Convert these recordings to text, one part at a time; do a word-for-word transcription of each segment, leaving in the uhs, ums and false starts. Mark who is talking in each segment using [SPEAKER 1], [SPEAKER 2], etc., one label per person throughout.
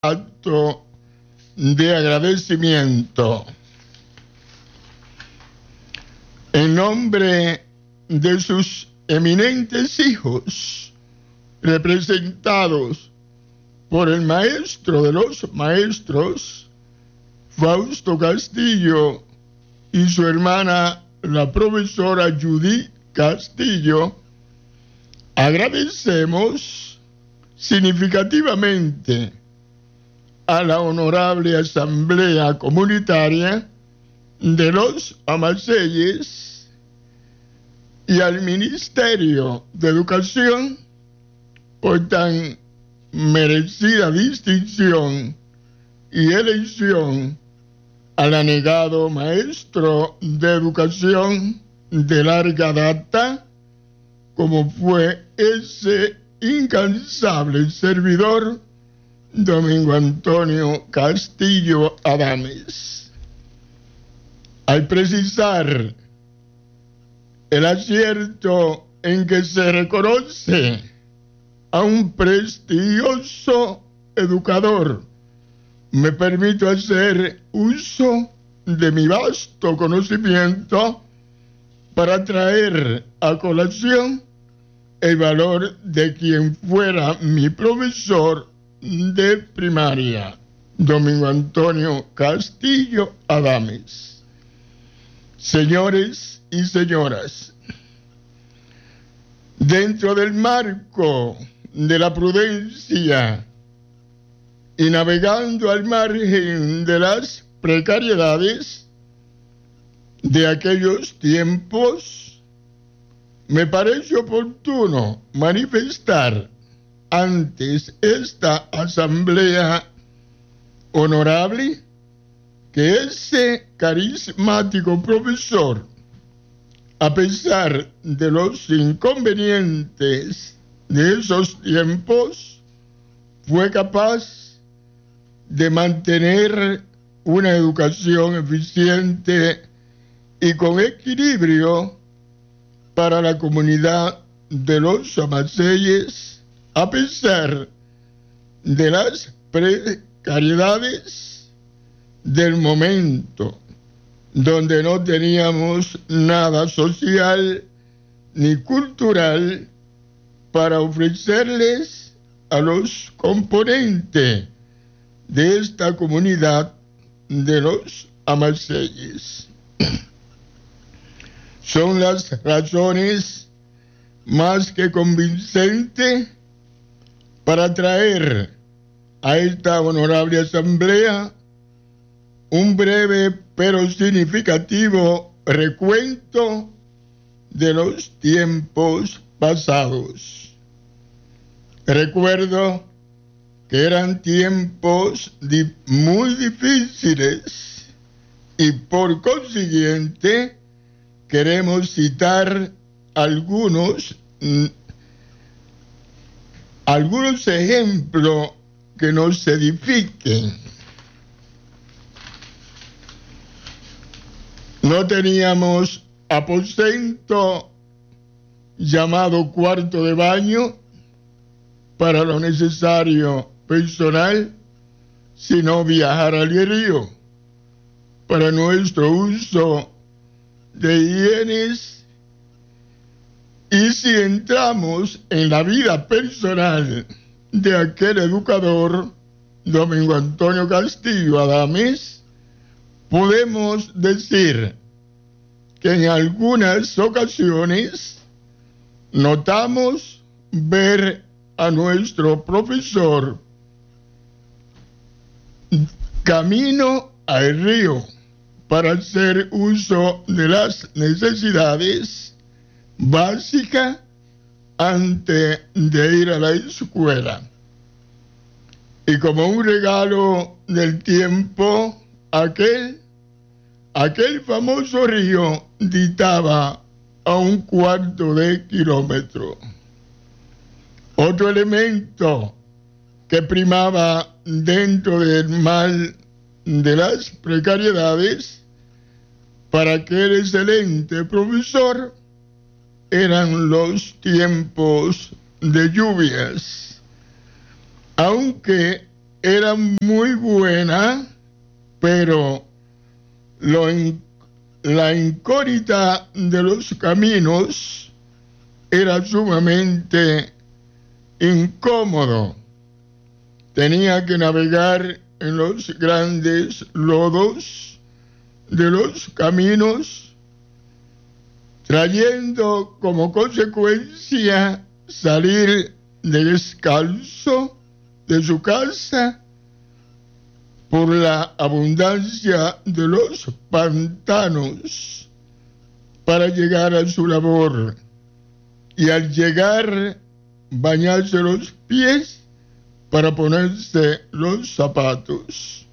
[SPEAKER 1] acto de agradecimiento. En nombre de sus eminentes hijos, representados por el maestro de los maestros, Fausto Castillo, y su hermana, la profesora Judith Castillo, agradecemos significativamente a la honorable Asamblea Comunitaria de los Amaseyes y al Ministerio de Educación por tan merecida distinción y elección al anegado maestro de educación de larga data, como fue ese incansable servidor Domingo Antonio Castillo Adames. Al precisar el acierto en que se reconoce a un prestigioso educador, me permito hacer uso de mi vasto conocimiento para traer a colación el valor de quien fuera mi profesor de primaria, Domingo Antonio Castillo Adames. Señores y señoras, dentro del marco de la prudencia y navegando al margen de las precariedades de aquellos tiempos, me parece oportuno manifestar antes esta asamblea honorable que ese carismático profesor, a pesar de los inconvenientes de esos tiempos, fue capaz de mantener una educación eficiente y con equilibrio para la comunidad de los Amaseyes, a pesar de las precariedades del momento, donde no teníamos nada social ni cultural para ofrecerles a los componentes de esta comunidad de los Amaseyes. Son las razones más que convincentes para traer a esta honorable asamblea un breve pero significativo recuento de los tiempos pasados. Recuerdo que eran tiempos di- muy difíciles y por consiguiente queremos citar algunos, mm, algunos ejemplos que nos edifiquen. No teníamos aposento llamado cuarto de baño para lo necesario personal, sino viajar al río para nuestro uso de hienes. Y si entramos en la vida personal de aquel educador, Domingo Antonio Castillo Adames, podemos decir que en algunas ocasiones notamos ver a nuestro profesor camino al río para hacer uso de las necesidades básicas antes de ir a la escuela. Y como un regalo del tiempo, aquel, aquel famoso río dictaba a un cuarto de kilómetro. Otro elemento que primaba dentro del mal de las precariedades para aquel excelente profesor eran los tiempos de lluvias, aunque era muy buena, pero lo in- la incógnita de los caminos era sumamente incómodo. Tenía que navegar en los grandes lodos de los caminos, trayendo como consecuencia salir descalzo de su casa por la abundancia de los pantanos para llegar a su labor, y al llegar bañarse los pies para ponerse los zapatos.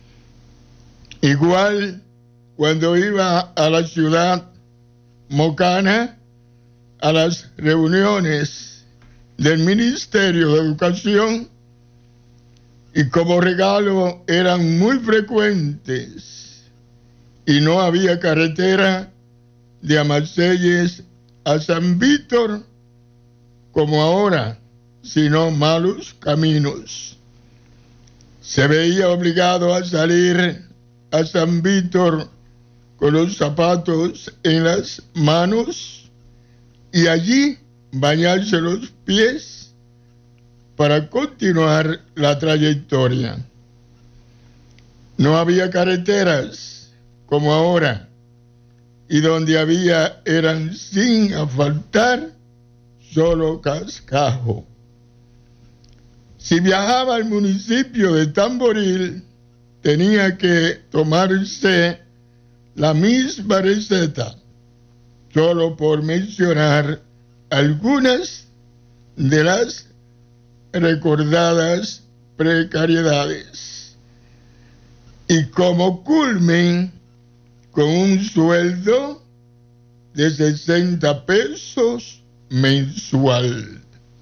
[SPEAKER 1] Igual cuando iba a la ciudad mocana a las reuniones del Ministerio de Educación, y como regalo eran muy frecuentes y no había carretera de Amaseyes a San Víctor como ahora, sino malos caminos. Se veía obligado a salir a San Víctor con los zapatos en las manos y allí bañarse los pies para continuar la trayectoria. No había carreteras como ahora, y donde había eran sin asfaltar, solo cascajo. Si viajaba al municipio de Tamboril, tenía que tomarse la misma receta, solo por mencionar algunas de las recordadas precariedades. Y como culmen, con un sueldo de sesenta pesos mensual.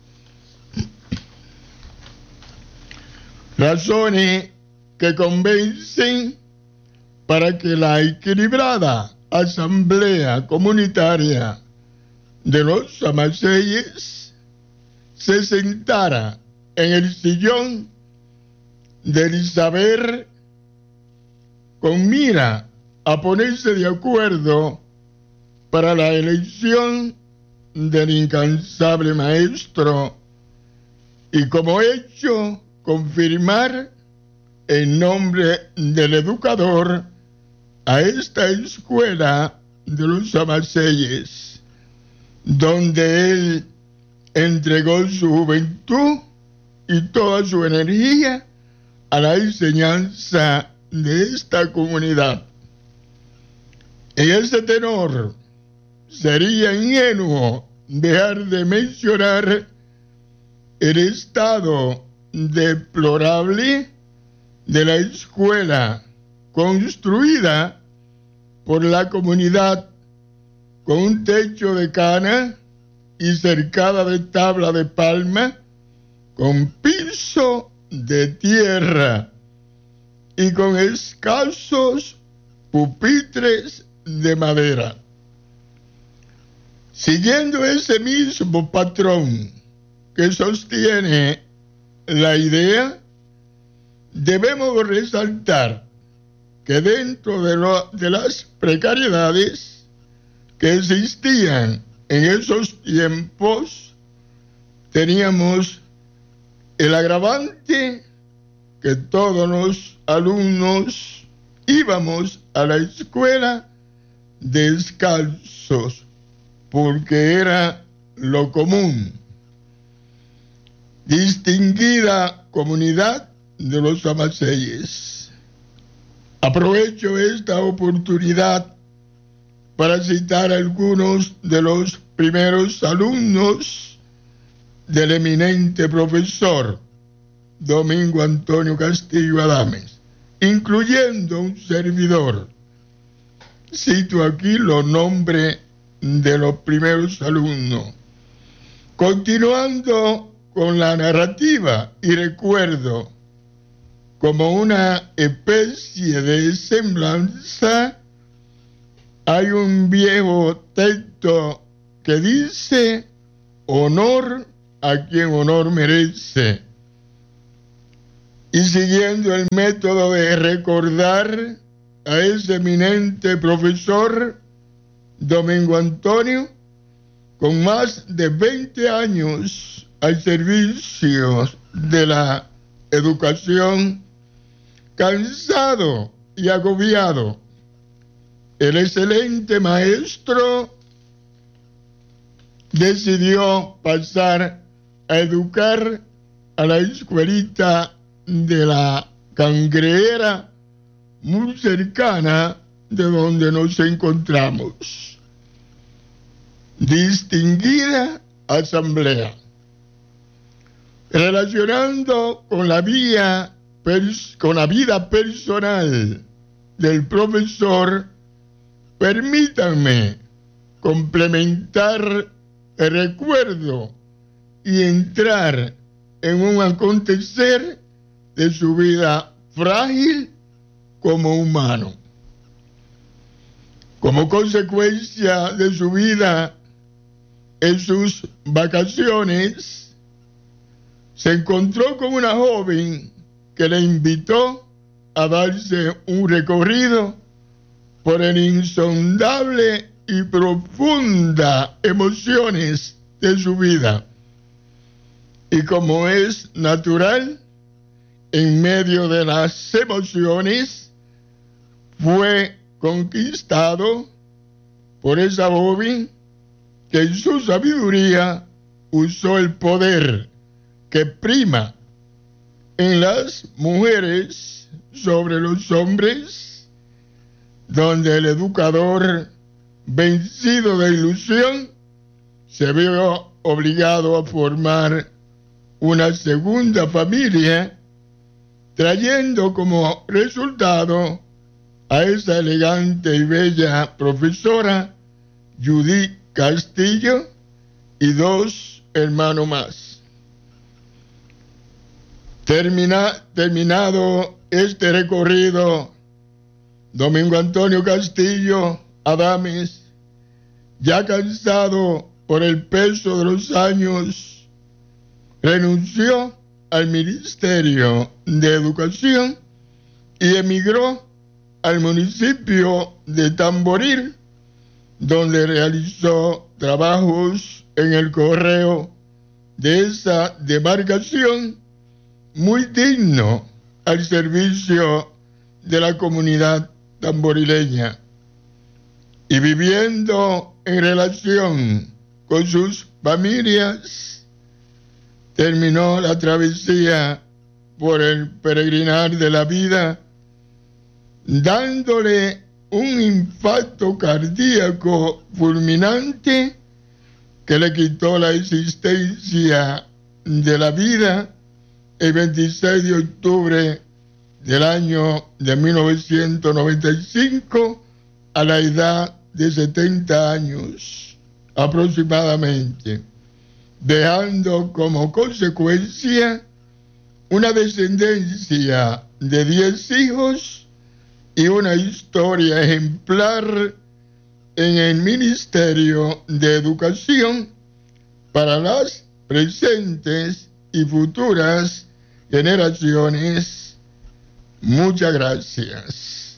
[SPEAKER 1] Razones que convencen para que la equilibrada asamblea comunitaria de los Amaseyes se sentara en el sillón del saber con mira a ponerse de acuerdo para la elección del incansable maestro y como hecho confirmar en nombre del educador a esta escuela de los Amaseyes, donde él entregó su juventud y toda su energía a la enseñanza de esta comunidad. En ese tenor, sería ingenuo dejar de mencionar el estado deplorable de la escuela construida por la comunidad con un techo de cana y cercada de tabla de palma con piso de tierra y con escasos pupitres de madera. Siguiendo ese mismo patrón que sostiene la idea, debemos resaltar que dentro de, lo, de las precariedades que existían en esos tiempos, teníamos el agravante que todos los alumnos íbamos a la escuela descalzos, porque era lo común. Distinguida comunidad de los Amaseyes, aprovecho esta oportunidad para citar a algunos de los primeros alumnos del eminente profesor Domingo Antonio Castillo Adames, incluyendo un servidor. Cito aquí los nombres de los primeros alumnos. Continuando con la narrativa, y recuerdo como una especie de semblanza, hay un viejo texto que dice: honor a quien honor merece. y siguiendo el método de recordar a ese eminente profesor Domingo Antonio, con más de veinte años al servicio de la educación, cansado y agobiado, el excelente maestro decidió pasar a educar a la escuelita de la Cangrejera, muy cercana de donde nos encontramos. Distinguida asamblea, relacionando con la vía, con la vida personal del profesor, permítanme complementar el recuerdo y entrar en un acontecer de su vida frágil como humano. Como consecuencia de su vida, en sus vacaciones, se encontró con una joven que le invitó a darse un recorrido por el insondable y profunda emociones de su vida. Y como es natural, en medio de las emociones, fue conquistado por esa joven que en su sabiduría usó el poder que prima en las mujeres sobre los hombres, donde el educador, vencido de ilusión, se vio obligado a formar una segunda familia, trayendo como resultado a esa elegante y bella profesora, Judith Castillo, y dos hermanos más. Termina, terminado este recorrido, Domingo Antonio Castillo Adames, ya cansado por el peso de los años, renunció al Ministerio de Educación y emigró al municipio de Tamboril, donde realizó trabajos en el correo de esa demarcación, muy digno al servicio de la comunidad tamborileña, y viviendo en relación con sus familias, terminó la travesía por el peregrinar de la vida, dándole un infarto cardíaco fulminante que le quitó la existencia de la vida el veintiséis de octubre del año de mil novecientos noventa y cinco, a la edad de setenta años aproximadamente, dejando como consecuencia una descendencia de diez hijos y una historia ejemplar en el Ministerio de Educación para las presentes y futuras generaciones. Muchas gracias.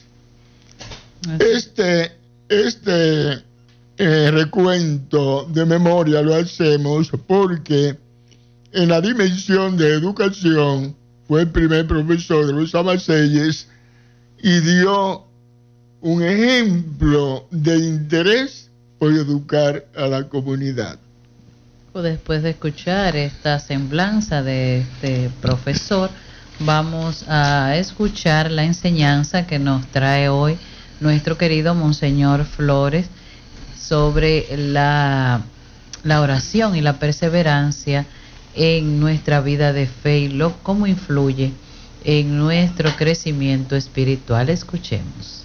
[SPEAKER 1] Este, este eh, recuento de memoria lo hacemos porque en la dimensión de educación fue el primer profesor de los Amaseyes y dio un ejemplo de interés por educar a la comunidad.
[SPEAKER 2] Después de escuchar esta semblanza de este profesor, vamos a escuchar la enseñanza que nos trae hoy nuestro querido Monseñor Flores sobre la, la oración y la perseverancia en nuestra vida de fe y lo, cómo influye en nuestro crecimiento espiritual. Escuchemos.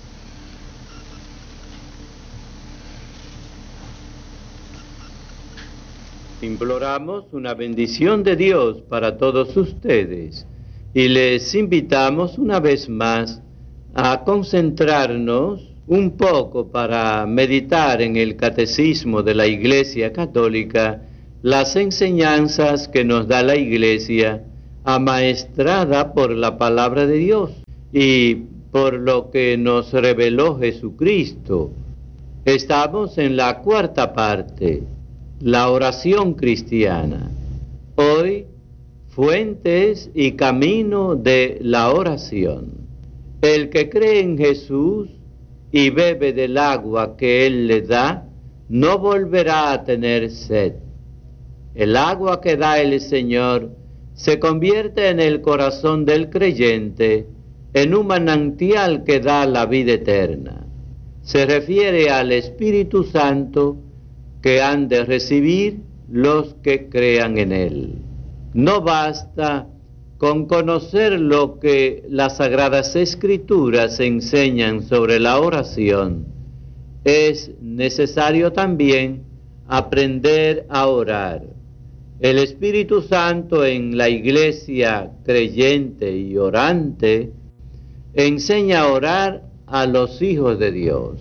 [SPEAKER 3] Imploramos una bendición de Dios para todos ustedes y les invitamos una vez más a concentrarnos un poco para meditar en el Catecismo de la Iglesia Católica, las enseñanzas que nos da la Iglesia amaestrada por la palabra de Dios y por lo que nos reveló Jesucristo. Estamos en la cuarta parte, la oración cristiana. Hoy, fuentes y camino de la oración. El que cree en Jesús y bebe del agua que Él le da, no volverá a tener sed. El agua que da el Señor se convierte en el corazón del creyente en un manantial que da la vida eterna. Se refiere al Espíritu Santo que han de recibir los que crean en Él. No basta con conocer lo que las Sagradas Escrituras enseñan sobre la oración. Es necesario también aprender a orar. El Espíritu Santo en la iglesia creyente y orante enseña a orar a los hijos de Dios.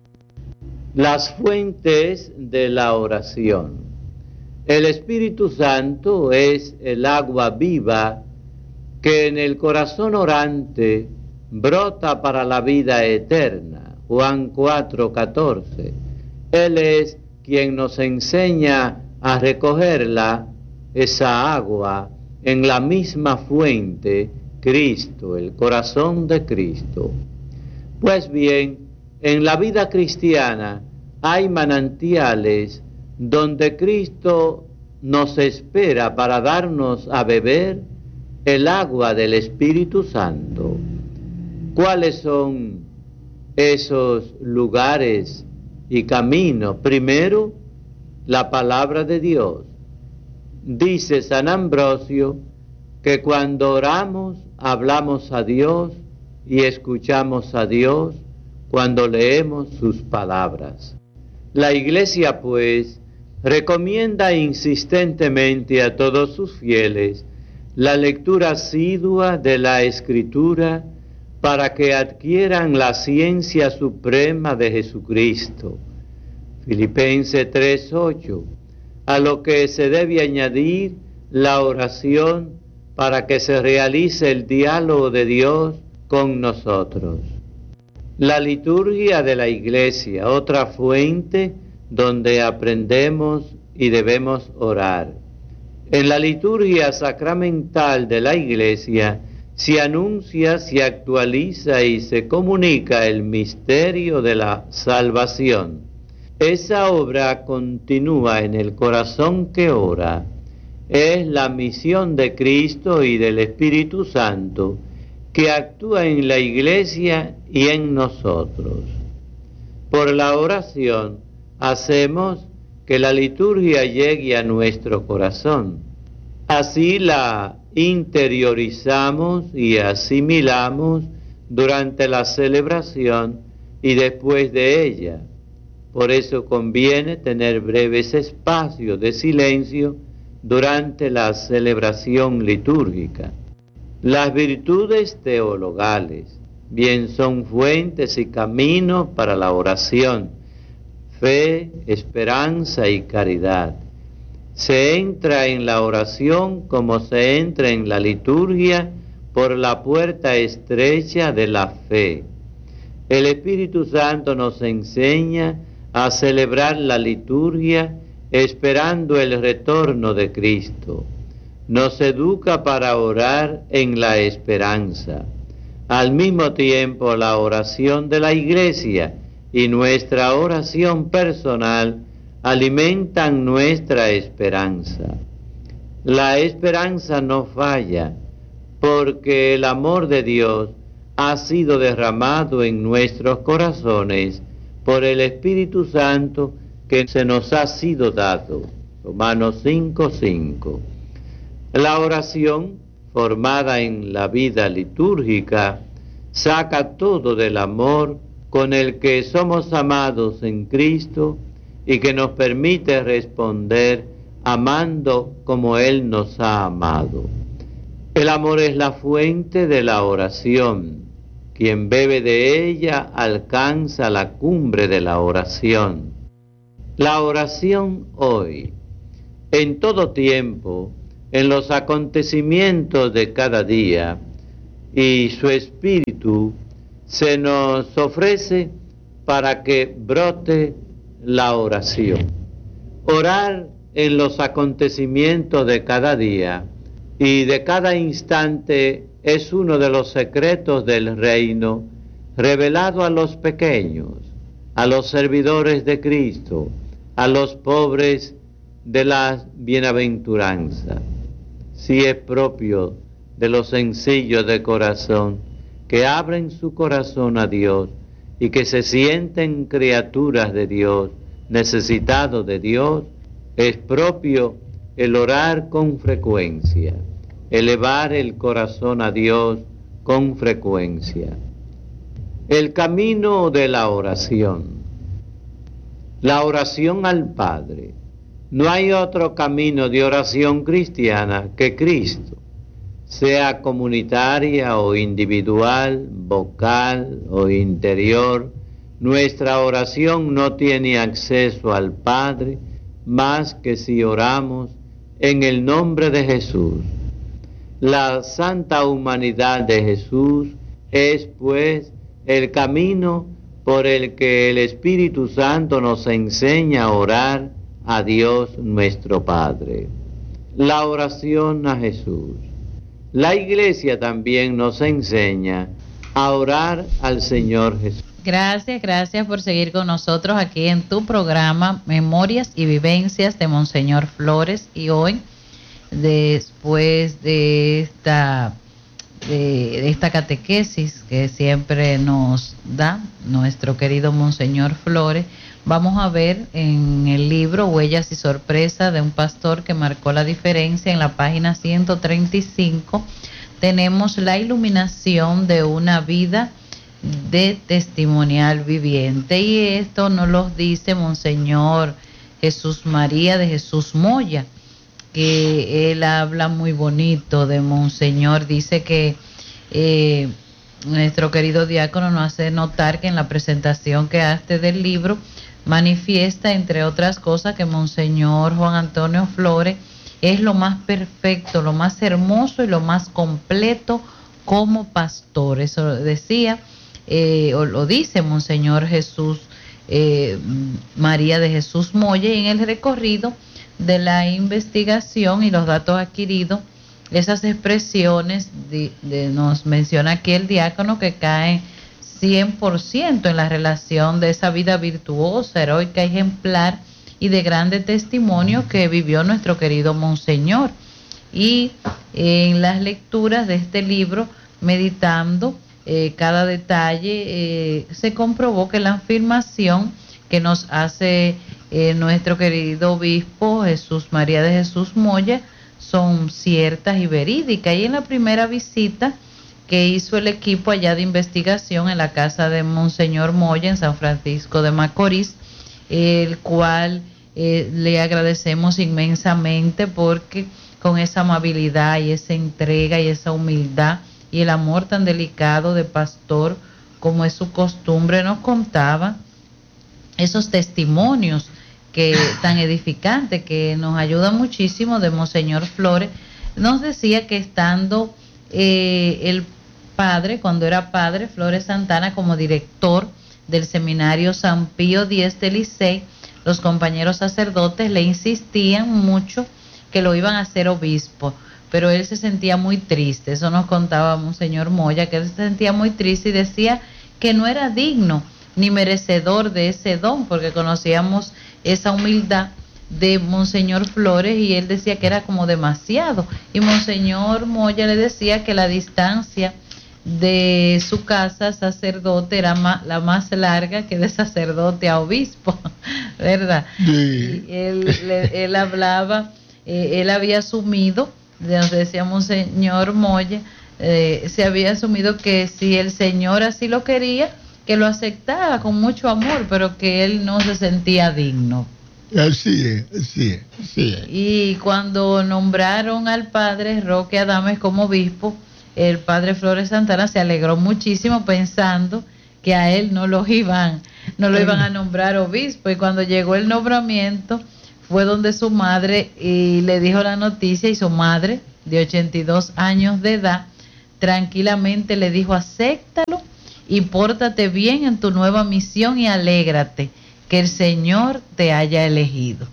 [SPEAKER 3] Las fuentes de la oración. El Espíritu Santo es el agua viva que en el corazón orante brota para la vida eterna. Juan cuatro, catorce. Él es quien nos enseña a recogerla, esa agua, en la misma fuente, Cristo, el corazón de Cristo. Pues bien, en la vida cristiana hay manantiales donde Cristo nos espera para darnos a beber el agua del Espíritu Santo. ¿Cuáles son esos lugares y caminos? Primero, la palabra de Dios. Dice San Ambrosio que cuando oramos, hablamos a Dios y escuchamos a Dios cuando leemos sus palabras. La Iglesia, pues, recomienda insistentemente a todos sus fieles la lectura asidua de la Escritura para que adquieran la ciencia suprema de Jesucristo. Filipenses tres, ocho, a lo que se debe añadir la oración para que se realice el diálogo de Dios con nosotros. La liturgia de la Iglesia, otra fuente donde aprendemos y debemos orar. En la liturgia sacramental de la Iglesia se anuncia, se actualiza y se comunica el misterio de la salvación. Esa obra continúa en el corazón que ora. Es la misión de Cristo y del Espíritu Santo que actúa en la Iglesia y en nosotros. Por la oración hacemos que la liturgia llegue a nuestro corazón. Así la interiorizamos y asimilamos durante la celebración y después de ella. Por eso conviene tener breves espacios de silencio durante la celebración litúrgica. Las virtudes teologales, bien son fuentes y caminos para la oración, fe, esperanza y caridad. Se entra en la oración como se entra en la liturgia por la puerta estrecha de la fe. El Espíritu Santo nos enseña a celebrar la liturgia esperando el retorno de Cristo. Nos educa para orar en la esperanza. Al mismo tiempo, la oración de la Iglesia y nuestra oración personal alimentan nuestra esperanza. La esperanza no falla, porque el amor de Dios ha sido derramado en nuestros corazones por el Espíritu Santo que se nos ha sido dado. Romanos cinco, cinco. La oración, formada en la vida litúrgica, saca todo del amor con el que somos amados en Cristo y que nos permite responder amando como Él nos ha amado. El amor es la fuente de la oración. Quien bebe de ella alcanza la cumbre de la oración. La oración hoy, en todo tiempo, en los acontecimientos de cada día, y su Espíritu se nos ofrece para que brote la oración. Orar en los acontecimientos de cada día y de cada instante es uno de los secretos del reino revelado a los pequeños, a los servidores de Cristo, a los pobres de la bienaventuranza. Si es propio de los sencillos de corazón, que abren su corazón a Dios y que se sienten criaturas de Dios, necesitados de Dios, es propio el orar con frecuencia, elevar el corazón a Dios con frecuencia. El camino de la oración. La oración al Padre. No hay otro camino de oración cristiana que Cristo, sea comunitaria o individual, vocal o interior. Nuestra oración no tiene acceso al Padre más que si oramos en el nombre de Jesús. La santa humanidad de Jesús es, pues, el camino por el que el Espíritu Santo nos enseña a orar a Dios nuestro Padre. La oración a Jesús. La Iglesia también nos enseña a orar al Señor Jesús.
[SPEAKER 2] Gracias, gracias por seguir con nosotros aquí en tu programa Memorias y Vivencias de Monseñor Flores. Y hoy, después de esta, de, de esta catequesis que siempre nos da nuestro querido Monseñor Flores, vamos a ver en el libro Huellas y Sorpresa de un pastor que marcó la diferencia, en la página ciento treinta y cinco, tenemos la iluminación de una vida de testimonial viviente, y esto nos lo dice Monseñor Jesús María de Jesús Moya, que él habla muy bonito de Monseñor. Dice que eh, nuestro querido diácono nos hace notar que en la presentación que hace del libro manifiesta, entre otras cosas, que Monseñor Juan Antonio Flores es lo más perfecto, lo más hermoso y lo más completo como pastor. Eso decía Eh, o lo dice Monseñor Jesús eh, María de Jesús Moya, y en el recorrido de la investigación y los datos adquiridos, esas expresiones de, de, nos menciona aquí el diácono, que caen cien por ciento en la relación de esa vida virtuosa, heroica, ejemplar y de grande testimonio que vivió nuestro querido Monseñor. Y en las lecturas de este libro, meditando Eh, cada detalle, eh, se comprobó que la afirmación que nos hace eh, nuestro querido obispo Jesús María de Jesús Moya son ciertas y verídicas. Y en la primera visita que hizo el equipo allá de investigación en la casa de Monseñor Moya en San Francisco de Macorís, el cual eh, le agradecemos inmensamente, porque con esa amabilidad y esa entrega y esa humildad y el amor tan delicado de pastor, como es su costumbre, nos contaba esos testimonios que tan edificantes, que nos ayudan muchísimo, de Monseñor Flores. Nos decía que estando eh, el padre, cuando era padre, Flores Santana, como director del seminario San Pío X de Licey, los compañeros sacerdotes le insistían mucho que lo iban a hacer obispo, pero él se sentía muy triste. Eso nos contaba Monseñor Moya, que él se sentía muy triste y decía que no era digno ni merecedor de ese don, porque conocíamos esa humildad de Monseñor Flores, y él decía que era como demasiado. Y Monseñor Moya le decía que la distancia de su casa sacerdote era más, la más larga que de sacerdote a obispo, ¿verdad? Sí. Y él, le, él hablaba, eh, él había asumido, nos decía Monseñor Moya, eh, se había asumido que si el Señor así lo quería, que lo aceptaba con mucho amor, pero que él no se sentía digno.
[SPEAKER 1] Así es, así es, así es.
[SPEAKER 2] Y cuando nombraron al padre Roque Adames como obispo, el padre Flores Santana se alegró muchísimo, pensando que a él no lo iban, no lo iban a nombrar obispo. Y cuando llegó el nombramiento, fue donde su madre y le dijo la noticia, y su madre, de ochenta y dos años de edad, tranquilamente le dijo: acéptalo y pórtate bien en tu nueva misión y alégrate que el Señor te haya elegido.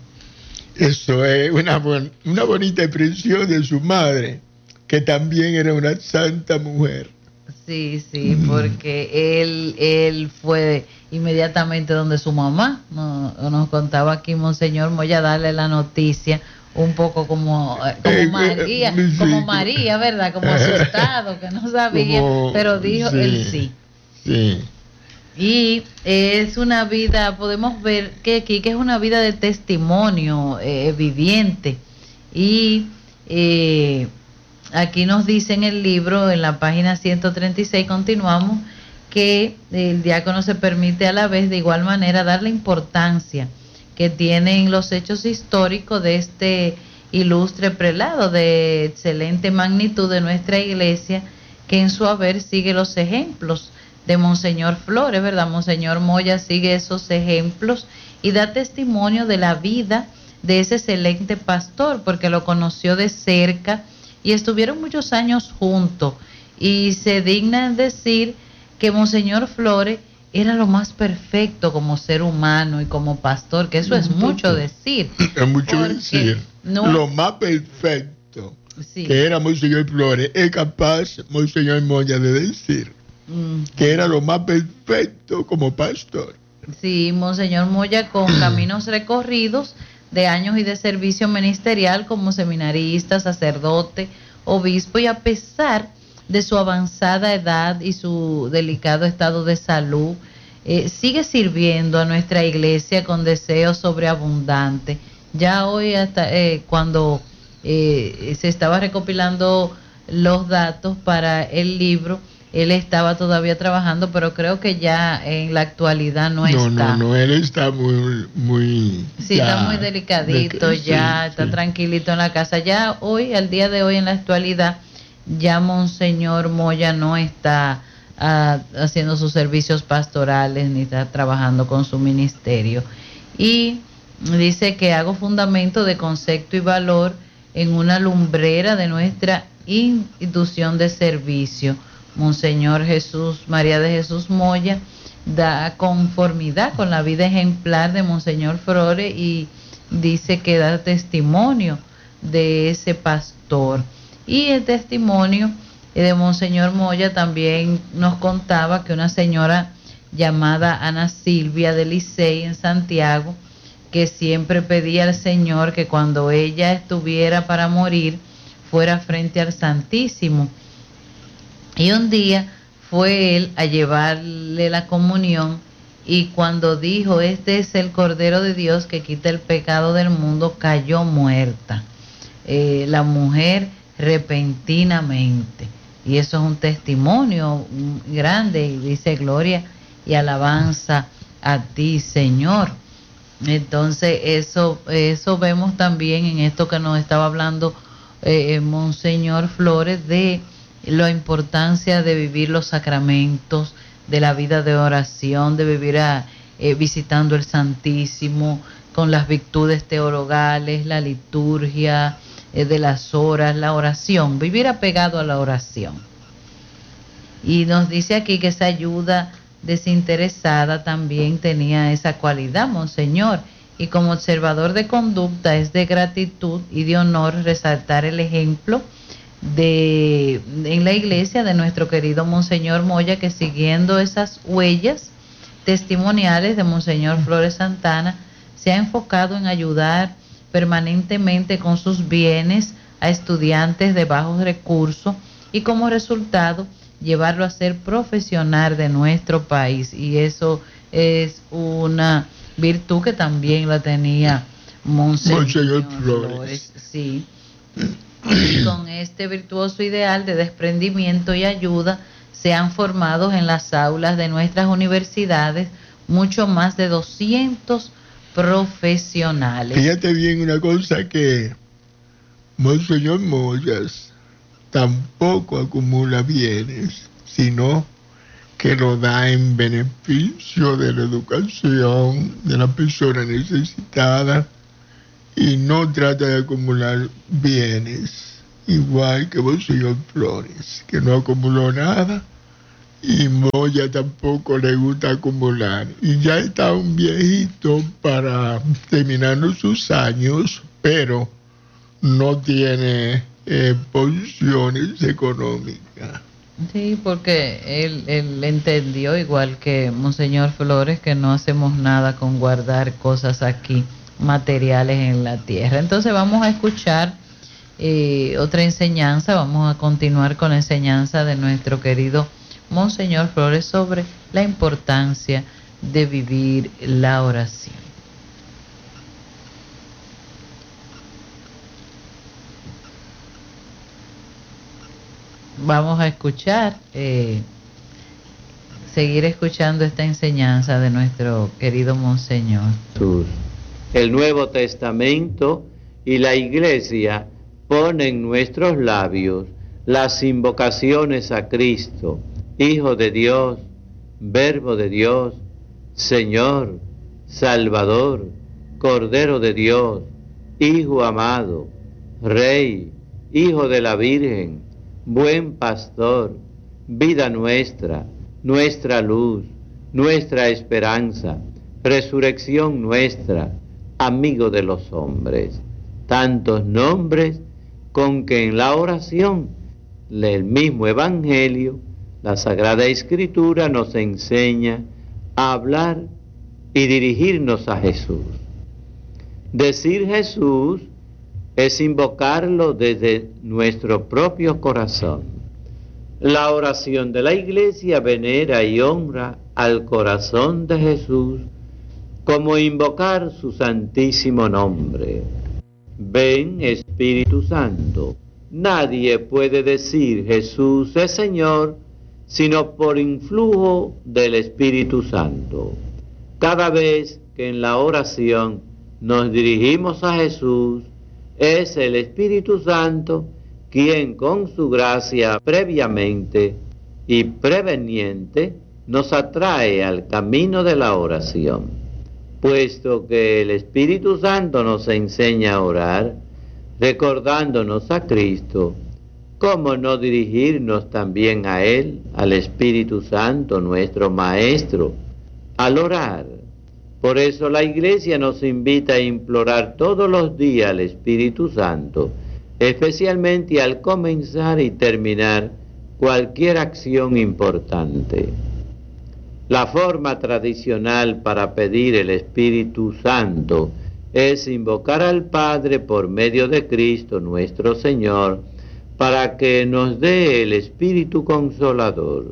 [SPEAKER 1] Eso es una, bon- una bonita expresión de su madre, que también era una santa mujer.
[SPEAKER 2] Sí, sí, porque él, él fue inmediatamente donde su mamá, no, nos contaba aquí Monseñor Moya, darle la noticia, un poco como, como
[SPEAKER 1] Eh, eh,
[SPEAKER 2] María,
[SPEAKER 1] sí.
[SPEAKER 2] como María, ¿verdad? Como asustado, que no sabía,
[SPEAKER 1] Como-
[SPEAKER 2] pero dijo
[SPEAKER 1] sí,
[SPEAKER 2] él sí.
[SPEAKER 1] Sí.
[SPEAKER 2] Y es una vida, podemos ver que aquí que es una vida de testimonio eh, viviente. Y eh, aquí nos dice en el libro, en la página ciento treinta y seis, continuamos, que el diácono se permite a la vez de igual manera dar la importancia que tienen los hechos históricos de este ilustre prelado de excelente magnitud de nuestra iglesia, que en su haber sigue los ejemplos de Monseñor Flores, ¿verdad? Monseñor Moya sigue esos ejemplos y da testimonio de la vida de ese excelente pastor, porque lo conoció de cerca y estuvieron muchos años juntos, y se digna en decir que Monseñor Flores era lo más perfecto como ser humano y como pastor, que eso es mucho decir.
[SPEAKER 1] Es mucho
[SPEAKER 2] porque
[SPEAKER 1] decir.
[SPEAKER 2] no-
[SPEAKER 1] Lo más perfecto
[SPEAKER 2] Sí.
[SPEAKER 1] que era Monseñor Flores, es capaz Monseñor Moya de decir
[SPEAKER 2] Mm.
[SPEAKER 1] que era lo más perfecto como pastor.
[SPEAKER 2] Sí, Monseñor Moya, con caminos recorridos de años y de servicio ministerial como seminarista, sacerdote, obispo, y a pesar de su avanzada edad y su delicado estado de salud, eh, sigue sirviendo a nuestra iglesia con deseos sobreabundantes. Ya hoy, hasta eh, cuando eh, se estaba recopilando los datos para el libro, él estaba todavía trabajando, pero creo que ya en la actualidad no,
[SPEAKER 1] No,
[SPEAKER 2] está.
[SPEAKER 1] no, no, él está muy, muy...
[SPEAKER 2] Sí,
[SPEAKER 1] ya,
[SPEAKER 2] está muy delicadito,
[SPEAKER 1] de que-
[SPEAKER 2] ya
[SPEAKER 1] sí,
[SPEAKER 2] está
[SPEAKER 1] sí.
[SPEAKER 2] tranquilito en la casa. Ya hoy, al día de hoy, en la actualidad, ya Monseñor Moya no está ah, haciendo sus servicios pastorales ni está trabajando con su ministerio. Y dice que hago fundamento de concepto y valor en una lumbrera de nuestra institución de servicio. Monseñor Jesús María de Jesús Moya da conformidad con la vida ejemplar de Monseñor Flores y dice que da testimonio de ese pastor. Y el testimonio de Monseñor Moya también nos contaba que una señora llamada Ana Silvia de Licey en Santiago, que siempre pedía al Señor que cuando ella estuviera para morir fuera frente al Santísimo. Y un día fue él a llevarle la comunión, y cuando dijo: este es el Cordero de Dios que quita el pecado del mundo, cayó muerta eh, la mujer repentinamente. Y eso es un testimonio grande, y dice: gloria y alabanza a ti, Señor. Entonces eso, eso vemos también en esto que nos estaba hablando eh, Monseñor Flores, de la importancia de vivir los sacramentos, de la vida de oración, de vivir a, eh, visitando el Santísimo, con las virtudes teologales, la liturgia eh, de las horas, la oración, vivir apegado a la oración. Y nos dice aquí que esa ayuda desinteresada también tenía esa cualidad, Monseñor, y como observador de conducta es de gratitud y de honor resaltar el ejemplo de en la iglesia de nuestro querido Monseñor Moya, que siguiendo esas huellas testimoniales de Monseñor Flores Santana se ha enfocado en ayudar permanentemente con sus bienes a estudiantes de bajos recursos, y como resultado llevarlo a ser profesional de nuestro país. Y eso es una virtud que también la tenía Monseñor,
[SPEAKER 1] Monseñor
[SPEAKER 2] Flores.
[SPEAKER 1] Flores.
[SPEAKER 2] Sí. Y con este virtuoso ideal de desprendimiento y ayuda se han formado en las aulas de nuestras universidades mucho más de doscientos profesionales.
[SPEAKER 1] Fíjate bien una cosa, que Monseñor Moyas tampoco acumula bienes, sino que lo da en beneficio de la educación de la persona necesitada y no trata de acumular bienes, igual que Monseñor Flores, que no acumuló nada, y Moya tampoco le gusta acumular. Y ya está un viejito para terminando sus años, pero no tiene eh, posiciones económicas.
[SPEAKER 2] Sí, porque él, él entendió, igual que Monseñor Flores, que no hacemos nada con guardar cosas aquí, materiales en la tierra. Entonces vamos a escuchar eh, otra enseñanza, vamos a continuar con la enseñanza de nuestro querido Monseñor Flores sobre la importancia de vivir la oración. Vamos a escuchar, eh, seguir escuchando esta enseñanza de nuestro querido Monseñor.
[SPEAKER 3] El Nuevo Testamento y la Iglesia ponen en nuestros labios las invocaciones a Cristo, Hijo de Dios, Verbo de Dios, Señor, Salvador, Cordero de Dios, Hijo amado, Rey, Hijo de la Virgen, Buen Pastor, vida nuestra, nuestra luz, nuestra esperanza, resurrección nuestra, amigo de los hombres. Tantos nombres con que en la oración el mismo Evangelio, la Sagrada Escritura nos enseña a hablar y dirigirnos a Jesús. Decir Jesús es invocarlo desde nuestro propio corazón. La oración de la Iglesia venera y honra al corazón de Jesús como invocar su santísimo nombre. Ven, Espíritu Santo. Nadie puede decir Jesús es Señor sino por influjo del Espíritu Santo. Cada vez que en la oración nos dirigimos a Jesús, es el Espíritu Santo quien con su gracia previamente y preveniente nos atrae al camino de la oración. Puesto que el Espíritu Santo nos enseña a orar, recordándonos a Cristo, ¿cómo no dirigirnos también a Él, al Espíritu Santo, nuestro Maestro, al orar? Por eso la Iglesia nos invita a implorar todos los días al Espíritu Santo, especialmente al comenzar y terminar cualquier acción importante. La forma tradicional para pedir el Espíritu Santo es invocar al Padre por medio de Cristo nuestro Señor, para que nos dé el Espíritu Consolador.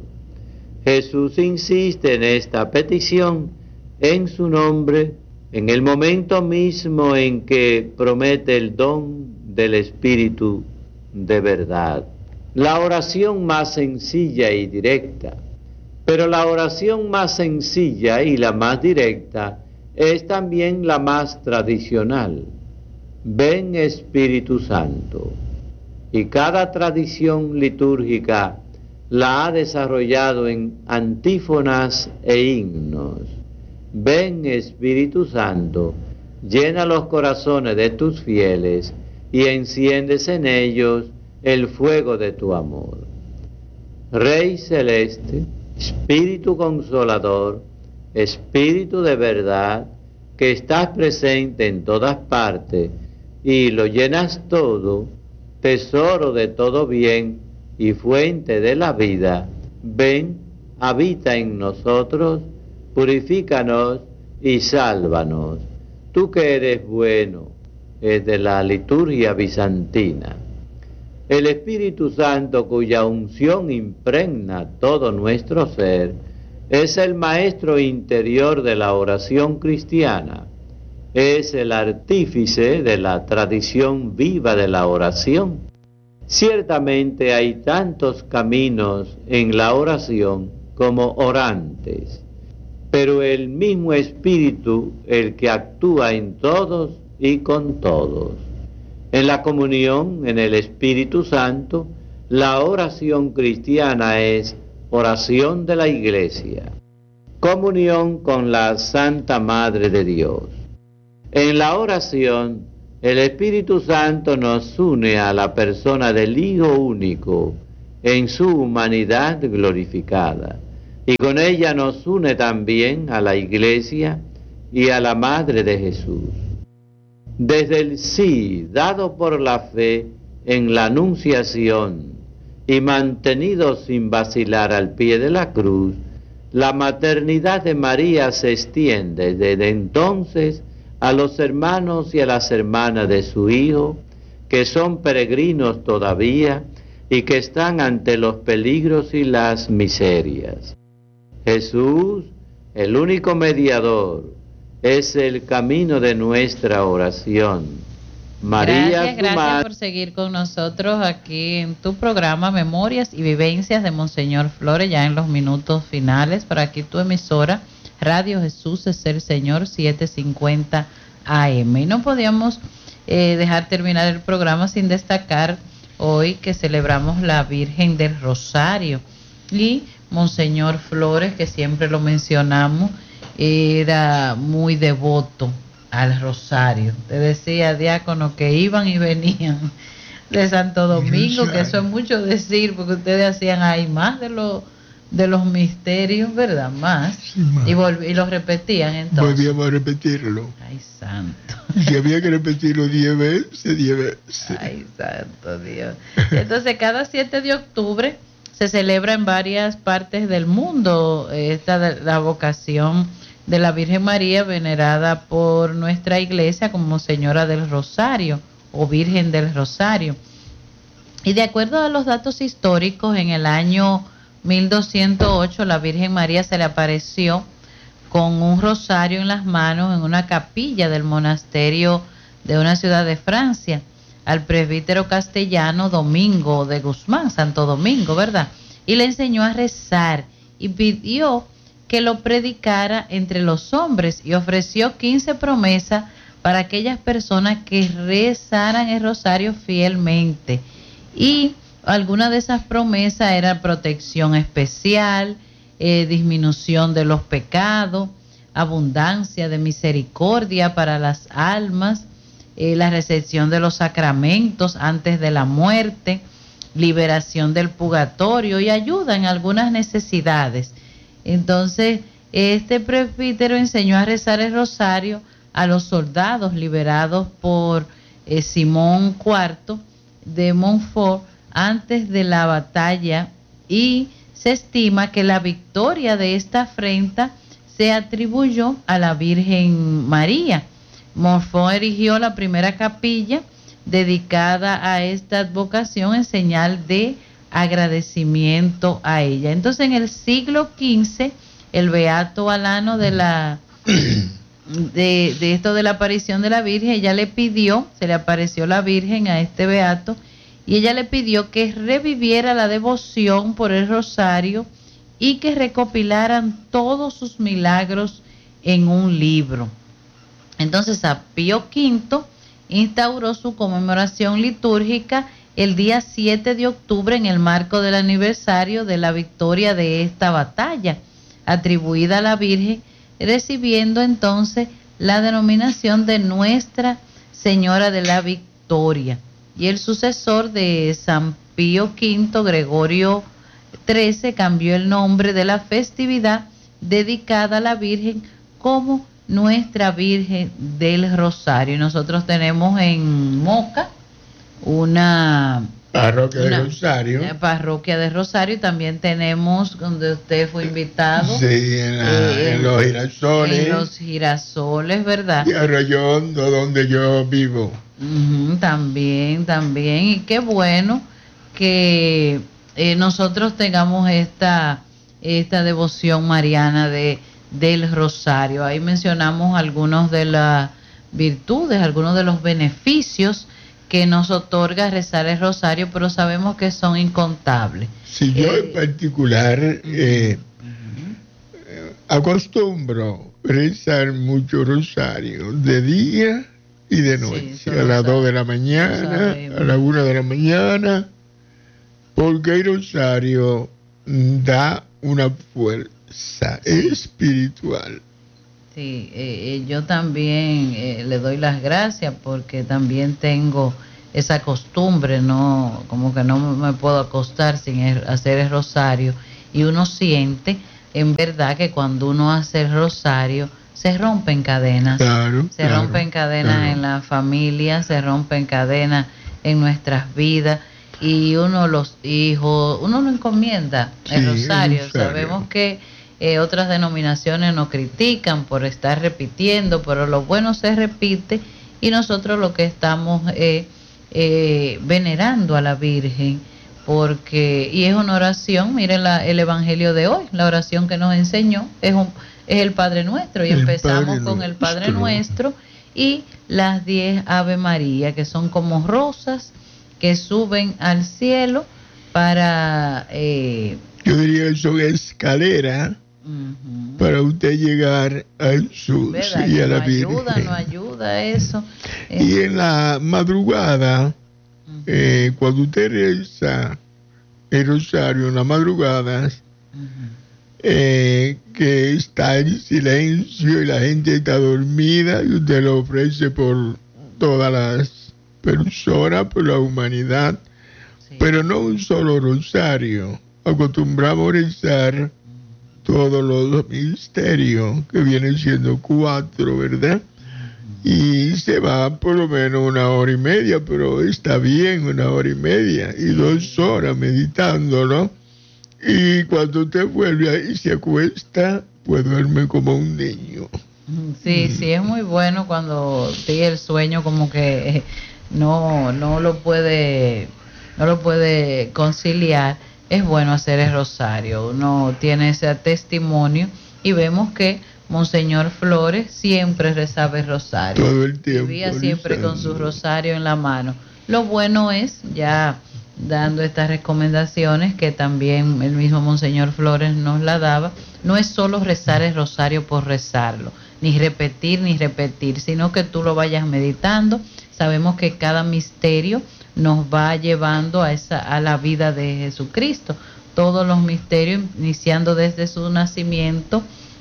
[SPEAKER 3] Jesús insiste en esta petición en su nombre, en el momento mismo en que promete el don del Espíritu de verdad. La oración más sencilla y directa, pero la oración más sencilla y la más directa es también la más tradicional. Ven, Espíritu Santo. Y cada tradición litúrgica la ha desarrollado en antífonas e himnos. Ven, Espíritu Santo, llena los corazones de tus fieles y enciendes en ellos el fuego de tu amor. Rey celeste, Espíritu Consolador, Espíritu de verdad, que estás presente en todas partes y lo llenas todo, tesoro de todo bien y fuente de la vida, ven, habita en nosotros, purifícanos y sálvanos. Tú que eres bueno, es de la liturgia bizantina. El Espíritu Santo, cuya unción impregna todo nuestro ser, es el maestro interior de la oración cristiana. Es el artífice de la tradición viva de la oración. Ciertamente hay tantos caminos en la oración como orantes, pero el mismo Espíritu, el que actúa en todos y con todos. En la comunión, en el Espíritu Santo, la oración cristiana es oración de la Iglesia, comunión con la Santa Madre de Dios. En la oración el Espíritu Santo nos une a la persona del Hijo único en su humanidad glorificada, y con ella nos une también a la Iglesia y a la Madre de Jesús. Desde el sí dado por la fe en la Anunciación y mantenido sin vacilar al pie de la cruz, la maternidad de María se extiende desde entonces a los hermanos y a las hermanas de su Hijo, que son peregrinos todavía y que están ante los peligros y las miserias. Jesús, el único mediador, es el camino de nuestra oración. María,
[SPEAKER 2] gracias, gracias
[SPEAKER 3] madre,
[SPEAKER 2] por seguir con nosotros aquí en tu programa Memorias y Vivencias de Monseñor Flores, ya en los minutos finales. Por aquí tu emisora, Radio Jesús es el Señor, setecientos cincuenta A M. Y no podíamos eh, dejar terminar el programa sin destacar hoy que celebramos la Virgen del Rosario. Y Monseñor Flores, que siempre lo mencionamos, era muy devoto al rosario. Te decía, diácono, que iban y venían de Santo Domingo, que eso es mucho decir, porque ustedes hacían ahí más de los de los misterios, ¿verdad? Más. Sí, más. Y, volv- y los repetían entonces.
[SPEAKER 1] Volvíamos a repetirlo.
[SPEAKER 2] Ay, santo.
[SPEAKER 1] Si había que repetirlo diez veces, diez veces.
[SPEAKER 2] Ay, santo Dios. Entonces, cada siete de octubre se celebra en varias partes del mundo esta la vocación de la Virgen María, venerada por nuestra iglesia como Señora del Rosario o Virgen del Rosario. Y de acuerdo a los datos históricos, en el año mil doscientos ocho la Virgen María se le apareció con un rosario en las manos en una capilla del monasterio de una ciudad de Francia, al presbítero castellano Domingo de Guzmán, Santo Domingo, ¿verdad? Y le enseñó a rezar y pidió que lo predicara entre los hombres y ofreció quince promesas para aquellas personas que rezaran el rosario fielmente. Y alguna de esas promesas era protección especial, eh, disminución de los pecados, abundancia de misericordia para las almas, eh, la recepción de los sacramentos antes de la muerte, liberación del purgatorio y ayuda en algunas necesidades. Entonces, este presbítero enseñó a rezar el rosario a los soldados liberados por eh, Simón cuarto de Montfort antes de la batalla, y se estima que la victoria de esta afrenta se atribuyó a la Virgen María. Montfort erigió la primera capilla dedicada a esta advocación en señal de agradecimiento a ella. Entonces, en el siglo quince, el beato Alano de la de, de esto de la aparición de la Virgen, ella le pidió, se le apareció la Virgen a este beato, y ella le pidió que reviviera la devoción por el rosario y que recopilaran todos sus milagros en un libro. Entonces, a Pío quinto instauró su conmemoración litúrgica el día siete de octubre en el marco del aniversario de la victoria de esta batalla, atribuida a la Virgen, recibiendo entonces la denominación de Nuestra Señora de la Victoria. Y el sucesor de San Pío quinto, Gregorio trece, cambió el nombre de la festividad dedicada a la Virgen como Nuestra Virgen del Rosario. Y nosotros tenemos en Moca una
[SPEAKER 1] parroquia de Rosario.
[SPEAKER 2] Parroquia de Rosario, y también tenemos donde usted fue invitado.
[SPEAKER 1] Sí, en, la, eh, en los girasoles.
[SPEAKER 2] En los girasoles, ¿verdad?
[SPEAKER 1] Y Arroyo Hondo, donde yo vivo.
[SPEAKER 2] Uh-huh, también, también. Y qué bueno que eh, nosotros tengamos esta, esta devoción mariana de del Rosario. Ahí mencionamos algunos de las virtudes, algunos de los beneficios que nos otorga rezar el rosario, pero sabemos que son incontables.
[SPEAKER 1] Sí, yo eh, en particular eh, uh-huh. acostumbro rezar mucho rosario de día y de noche, sí, a las dos de la mañana, a la una de la mañana, porque el rosario da una fuerza espiritual
[SPEAKER 2] Sí, eh, yo también eh, le doy las gracias porque también tengo esa costumbre, no, como que no me puedo acostar sin el, hacer el rosario, y uno siente en verdad que cuando uno hace el rosario se rompen cadenas,
[SPEAKER 1] claro,
[SPEAKER 2] se
[SPEAKER 1] claro,
[SPEAKER 2] rompen cadenas
[SPEAKER 1] claro.
[SPEAKER 2] en la familia, se rompen cadenas en nuestras vidas, y uno los hijos, uno lo encomienda el,
[SPEAKER 1] Sí,
[SPEAKER 2] rosario.
[SPEAKER 1] el rosario.
[SPEAKER 2] Sabemos que eh, otras denominaciones nos critican por estar repitiendo, pero lo bueno se repite, y nosotros lo que estamos eh, eh, venerando a la Virgen, porque y es una oración. Miren la, el evangelio de hoy, la oración que nos enseñó es un es el Padre Nuestro, y
[SPEAKER 1] El
[SPEAKER 2] empezamos
[SPEAKER 1] Padre
[SPEAKER 2] con el Padre
[SPEAKER 1] Nuestro.
[SPEAKER 2] Nuestro y las diez Ave María, que son como rosas que suben al cielo para eh,
[SPEAKER 1] yo diría que son escaleras uh-huh. para usted llegar a Jesús y a la Virgen.
[SPEAKER 2] Ayuda, no ayuda eso.
[SPEAKER 1] Y en la madrugada, uh-huh. eh, cuando usted reza el rosario en las madrugadas, uh-huh. eh, que está en silencio y la gente está dormida, y usted lo ofrece por todas las personas, por la humanidad, sí. Pero no un solo rosario. Acostumbramos a rezar todos los misterios, que vienen siendo cuatro, ¿verdad? Y se va por lo menos una hora y media, pero está bien una hora y media, y dos horas meditándolo. Y cuando usted vuelve y se acuesta, pues duerme como un niño.
[SPEAKER 2] Sí, sí, es muy bueno cuando sigue el sueño, como que no, no lo puede, no lo puede conciliar. Es bueno hacer el rosario. Uno tiene ese testimonio, y vemos que Monseñor Flores siempre rezaba el rosario.
[SPEAKER 1] Todo el tiempo.
[SPEAKER 2] Vivía siempre con su rosario en la mano. Lo bueno es, ya dando estas recomendaciones que también el mismo Monseñor Flores nos la daba, no es solo rezar el rosario por rezarlo, ni repetir ni repetir, sino que tú lo vayas meditando. Sabemos que cada misterio nos va llevando a esa a la vida de Jesucristo. Todos los misterios, iniciando desde su nacimiento,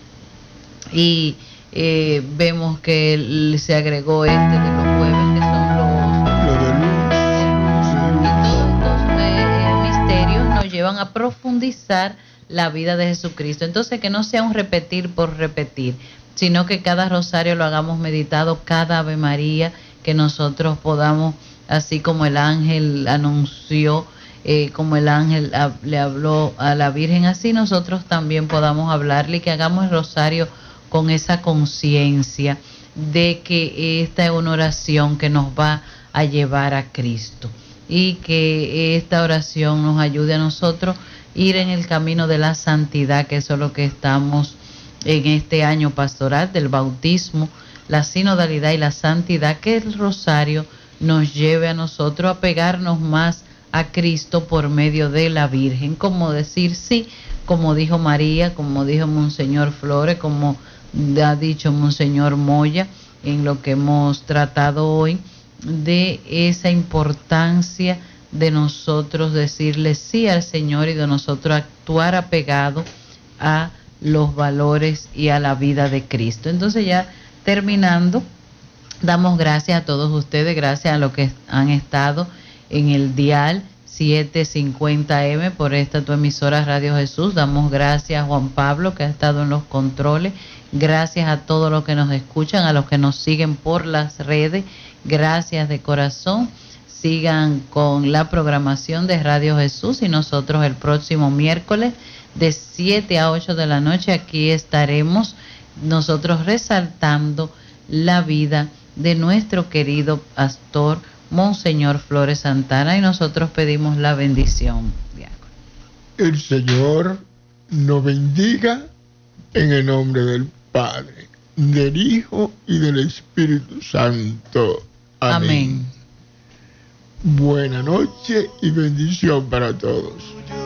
[SPEAKER 2] y eh, vemos que se agregó este de los jueves, que son los,
[SPEAKER 1] lo de luz.
[SPEAKER 2] y todos estos eh, misterios nos llevan a profundizar la vida de Jesucristo. Entonces, que no sea un repetir por repetir, sino que cada rosario lo hagamos meditado, cada Ave María, que nosotros podamos, así como el ángel anunció, eh, como el ángel a, le habló a la Virgen, así nosotros también podamos hablarle, y que hagamos el rosario con esa conciencia de que esta es una oración que nos va a llevar a Cristo, y que esta oración nos ayude a nosotros ir en el camino de la santidad, que eso es lo que estamos en este año pastoral del bautismo, la sinodalidad y la santidad, que el rosario nos lleve a nosotros a pegarnos más a Cristo por medio de la Virgen, como decir sí, como dijo María, como dijo Monseñor Flores, como ha dicho Monseñor Moya, en lo que hemos tratado hoy, de esa importancia de nosotros decirle sí al Señor, y de nosotros actuar apegado a los valores y a la vida de Cristo. Entonces, ya terminando, damos gracias a todos ustedes, gracias a los que han estado en el dial setecientos cincuenta eme por esta tu emisora Radio Jesús. Damos gracias a Juan Pablo, que ha estado en los controles. Gracias a todos los que nos escuchan, a los que nos siguen por las redes. Gracias de corazón. Sigan con la programación de Radio Jesús, y nosotros el próximo miércoles de siete a ocho de la noche aquí estaremos nosotros resaltando la vida de nuestro querido pastor Monseñor Flores Santana, y nosotros pedimos la bendición.
[SPEAKER 1] El Señor nos bendiga en el nombre del Padre, del Hijo y del Espíritu Santo. Amén. Amén. Buena noche y bendición para todos.